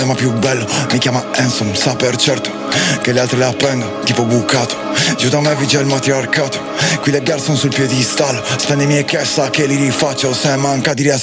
ma più bello, mi chiama Hanson, sa per certo che le altre le appendo, tipo bucato. Giù da me vige il matriarcato, qui le girl son sul piedistallo. Spendi i miei cash, sa che li rifaccio, se manca di